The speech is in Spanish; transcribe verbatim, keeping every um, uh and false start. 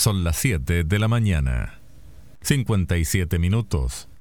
Son las siete de la mañana. cincuenta y siete minutos.